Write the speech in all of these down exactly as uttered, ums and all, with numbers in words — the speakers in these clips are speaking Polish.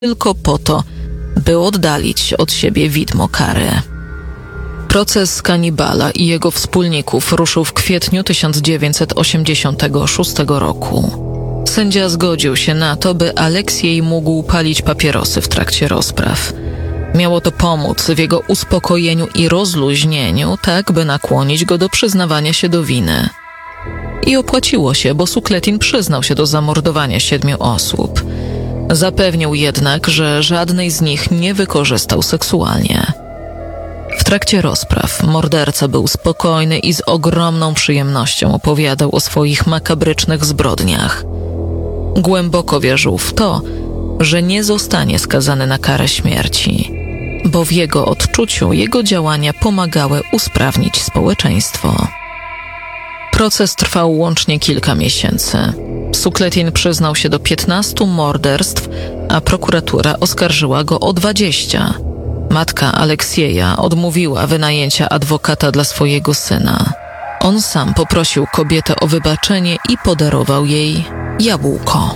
tylko po to, by oddalić od siebie widmo kary. Proces kanibala i jego wspólników ruszył w kwietniu tysiąc dziewięćset osiemdziesiątego szóstego roku. Sędzia zgodził się na to, by Aleksiej mógł palić papierosy w trakcie rozpraw. Miało to pomóc w jego uspokojeniu i rozluźnieniu, tak by nakłonić go do przyznawania się do winy. I opłaciło się, bo Sukletin przyznał się do zamordowania siedmiu osób. Zapewnił jednak, że żadnej z nich nie wykorzystał seksualnie. W trakcie rozpraw morderca był spokojny i z ogromną przyjemnością opowiadał o swoich makabrycznych zbrodniach. Głęboko wierzył w to, że nie zostanie skazany na karę śmierci, bo w jego odczuciu jego działania pomagały usprawnić społeczeństwo. Proces trwał łącznie kilka miesięcy. Sukletin przyznał się do piętnastu morderstw, a prokuratura oskarżyła go o dwadzieścia. Matka Aleksieja odmówiła wynajęcia adwokata dla swojego syna. On sam poprosił kobietę o wybaczenie i podarował jej jabłko.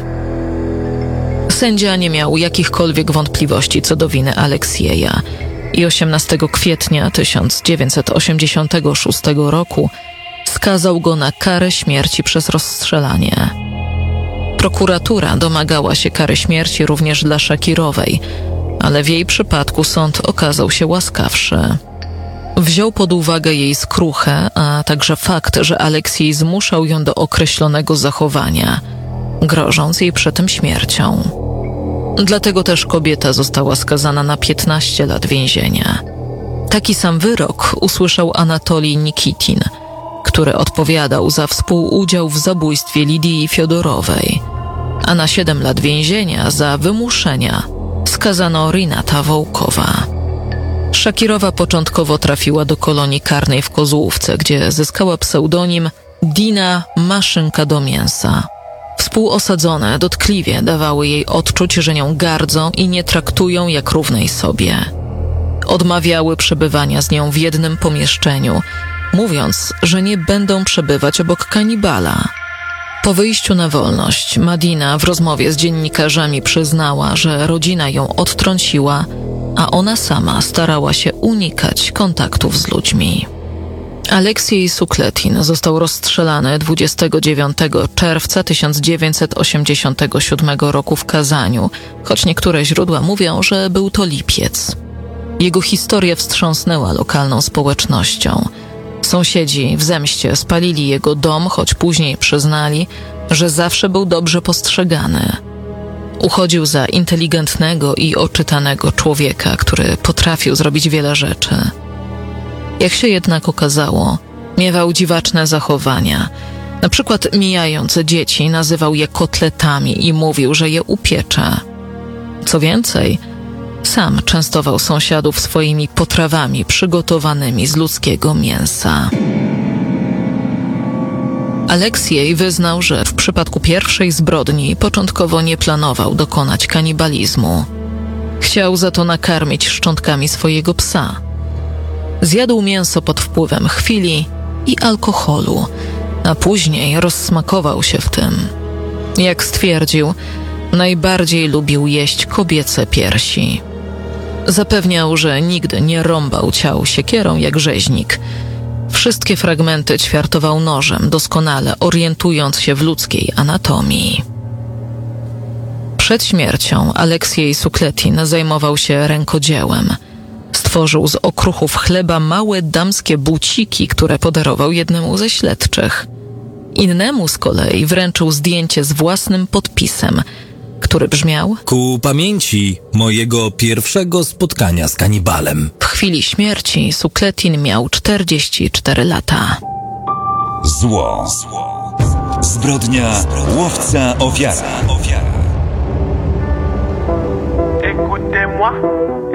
Sędzia nie miał jakichkolwiek wątpliwości co do winy Aleksieja i osiemnastego kwietnia tysiąc dziewięćset osiemdziesiątego szóstego roku skazał go na karę śmierci przez rozstrzelanie. Prokuratura domagała się kary śmierci również dla Szakirowej, ale w jej przypadku sąd okazał się łaskawszy. Wziął pod uwagę jej skruchę, a także fakt, że Aleksiej zmuszał ją do określonego zachowania, grożąc jej przy tym śmiercią. Dlatego też kobieta została skazana na piętnaście lat więzienia. Taki sam wyrok usłyszał Anatolij Nikitin, który odpowiadał za współudział w zabójstwie Lidii Fiodorowej, a na siedem lat więzienia za wymuszenia skazano Rinata Wołkowa. Szakirowa początkowo trafiła do kolonii karnej w Kozłówce, gdzie zyskała pseudonim Dina Maszynka do mięsa. Współosadzone dotkliwie dawały jej odczuć, że nią gardzą i nie traktują jak równej sobie. Odmawiały przebywania z nią w jednym pomieszczeniu, mówiąc, że nie będą przebywać obok kanibala. Po wyjściu na wolność Madina w rozmowie z dziennikarzami przyznała, że rodzina ją odtrąciła, a ona sama starała się unikać kontaktów z ludźmi. Aleksiej Sukletin został rozstrzelany dwudziestego dziewiątego czerwca tysiąc dziewięćset osiemdziesiątego siódmego roku w Kazaniu, choć niektóre źródła mówią, że był to lipiec. Jego historia wstrząsnęła lokalną społecznością. Sąsiedzi w zemście spalili jego dom, choć później przyznali, że zawsze był dobrze postrzegany. Uchodził za inteligentnego i oczytanego człowieka, który potrafił zrobić wiele rzeczy. Jak się jednak okazało, miewał dziwaczne zachowania. Na przykład mijając dzieci nazywał je kotletami i mówił, że je upiecze. Co więcej, sam częstował sąsiadów swoimi potrawami przygotowanymi z ludzkiego mięsa. Aleksiej wyznał, że w przypadku pierwszej zbrodni początkowo nie planował dokonać kanibalizmu. Chciał za to nakarmić szczątkami swojego psa. Zjadł mięso pod wpływem chwili i alkoholu, a później rozsmakował się w tym. Jak stwierdził, najbardziej lubił jeść kobiece piersi. Zapewniał, że nigdy nie rąbał ciał siekierą jak rzeźnik. Wszystkie fragmenty ćwiartował nożem, doskonale orientując się w ludzkiej anatomii. Przed śmiercią Aleksiej Sukletin zajmował się rękodziełem. Stworzył z okruchów chleba małe damskie buciki, które podarował jednemu ze śledczych. Innemu z kolei wręczył zdjęcie z własnym podpisem, który brzmiał: ku pamięci mojego pierwszego spotkania z kanibalem. W chwili śmierci Sukletin miał czterdzieści cztery lata. Zło. Zbrodnia łowca ofiara. Écoutez-moi.